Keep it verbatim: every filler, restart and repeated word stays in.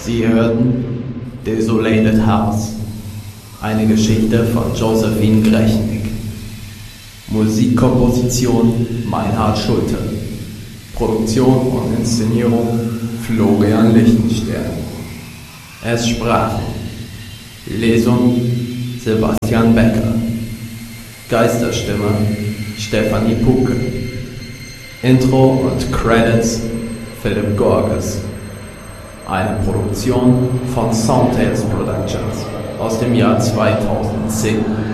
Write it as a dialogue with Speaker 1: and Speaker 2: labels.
Speaker 1: Sie hörten Desolated House, eine Geschichte von Josephine Grechnick. Musikkomposition Meinhard Schulte. Produktion und Inszenierung Florian Lichtenstern. Es sprachen Lesung Sebastian Becker, Geisterstimme Stefanie Puke, Intro und Credits Philipp Gorges. Eine Produktion von Soundtales Productions aus dem Jahr zweitausendzehn.